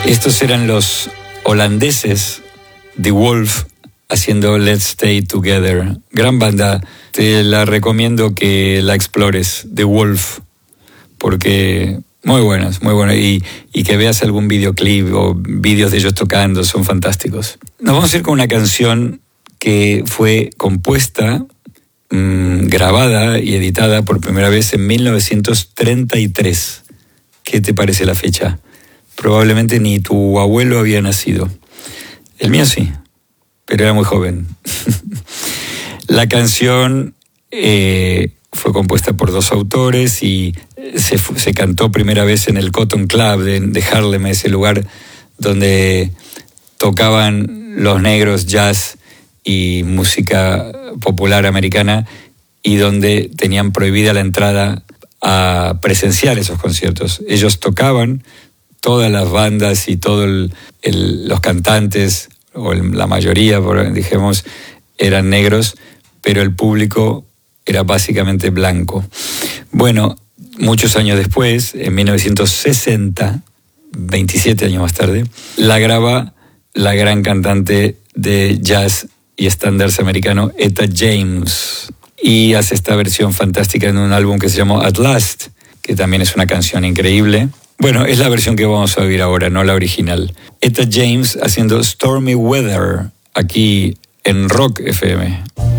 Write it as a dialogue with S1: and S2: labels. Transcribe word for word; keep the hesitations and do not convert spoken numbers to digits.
S1: Estos eran los holandeses, The Wolf, haciendo Let's Stay Together. Gran banda, te la recomiendo que la explores, The Wolf, porque muy buenas, muy buenas. Y, y que veas algún videoclip o vídeos de ellos tocando, son fantásticos. Nos vamos a ir con una canción que fue compuesta, mmm, grabada y editada por primera vez en mil novecientos treinta y tres. ¿Qué te parece la fecha? Probablemente ni tu abuelo había nacido. El mío sí, pero era muy joven. La canción eh, fue compuesta por dos autores y se, se cantó primera vez en el Cotton Club de, de Harlem, ese lugar donde tocaban los negros jazz y música popular americana y donde tenían prohibida la entrada a presenciar esos conciertos. Ellos tocaban, todas las bandas y todos los cantantes, o el, la mayoría, dijimos, eran negros, pero el público era básicamente blanco. Bueno, muchos años después, en mil novecientos sesenta, veintisiete años más tarde, la graba la gran cantante de jazz y estándares americano, Etta James, y hace esta versión fantástica en un álbum que se llamó At Last, que también es una canción increíble. Bueno, es la versión que vamos a oír ahora, no la original. Etta James haciendo Stormy Weather, aquí en Rock F M.